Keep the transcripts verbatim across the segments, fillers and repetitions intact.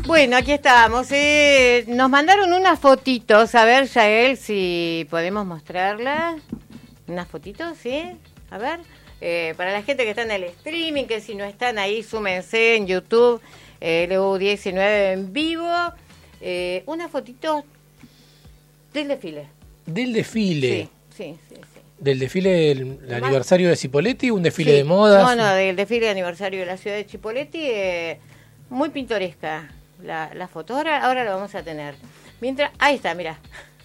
Bueno, aquí estamos. Eh, nos mandaron unas fotitos. A ver, Yael, si podemos mostrarlas. Unas fotitos, ¿sí? A ver. Eh, para la gente que está en el streaming, que si no están ahí, súmense en YouTube, eh, L U diecinueve en vivo. Eh, unas fotitos del desfile. Del desfile. Sí, sí, sí. sí. Del desfile del el aniversario de Cipolletti, un desfile sí. de modas. No, no, del desfile de aniversario de la ciudad de Cipolletti. Eh, muy pintoresca la, la foto. Ahora, ahora la vamos a tener. Mientras, ahí está, mira.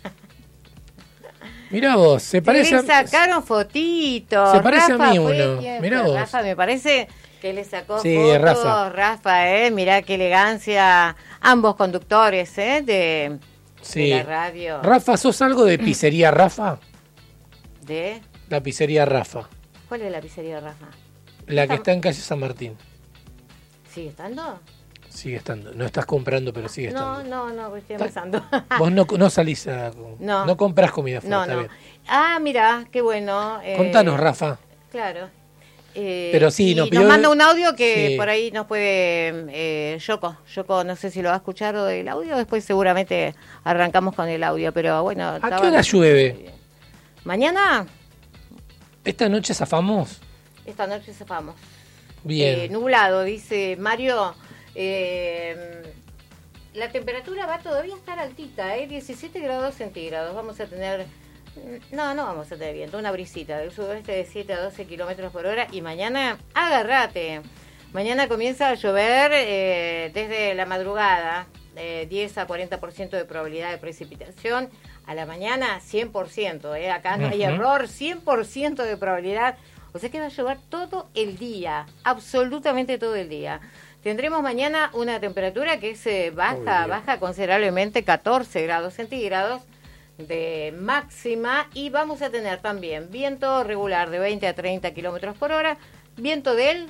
Mirá vos, se parece le sacaron fotitos. Se parece Rafa a mí uno. Mirá vos. Rafa, me parece que le sacó sí, fotos. Rafa. Rafa, eh, mirá qué elegancia. Ambos conductores, eh, de, sí. de la radio. Rafa, ¿sos algo de pizzería Rafa? ¿De? La pizzería Rafa. ¿Cuál es la pizzería Rafa? La que está en calle San Martín. ¿Sigue estando? Sigue estando. No estás comprando, pero sigue estando. No, no, no, estoy empezando. Vos no, no salís a... No. No compras comida fuera, No, está no. bien. Ah, mira, qué bueno. Eh, Contanos, Rafa. Claro. Eh, pero sí, nos, pidió... nos manda un audio que sí. por ahí nos puede... Eh, Yoko, Yoko, no sé si lo va a escuchar o del audio, después seguramente arrancamos con el audio, pero bueno... ¿A estaba... qué hora llueve? ¿Mañana? ¿Esta noche zafamos? Esta noche zafamos. Bien. Eh, nublado, dice Mario. Eh, la temperatura va todavía a estar altita, ¿eh? diecisiete grados centígrados. Vamos a tener... No, no vamos a tener viento. Una brisita del sudoeste de siete a doce kilómetros por hora. Y mañana, agárrate. Mañana comienza a llover eh, desde la madrugada. Eh, diez a cuarenta por ciento de probabilidad de precipitación. A la mañana, cien por ciento. ¿eh? Acá no uh-huh. hay error. cien por ciento de probabilidad. O sea que va a llover todo el día. Absolutamente todo el día. Tendremos mañana una temperatura que es eh, baja, baja considerablemente, catorce grados centígrados de máxima. Y vamos a tener también viento regular de veinte a treinta kilómetros por hora. Viento del...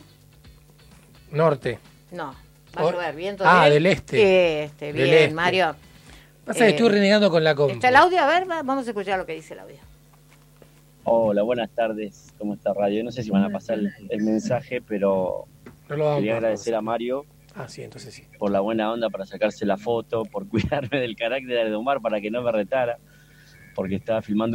norte. No, va a llover. Viento ah, del... del este. Este, bien, del este. Mario. Pasa eh, que estoy renegando con la compu. ¿Está el audio? A ver, vamos a escuchar lo que dice el audio. Hola, buenas tardes. ¿Cómo está Radio? No sé si van a pasar el, el mensaje, pero no lo quería agradecer a Mario ah, sí, entonces sí. por la buena onda para sacarse la foto, por cuidarme del carácter de Omar para que no me retara, porque estaba filmando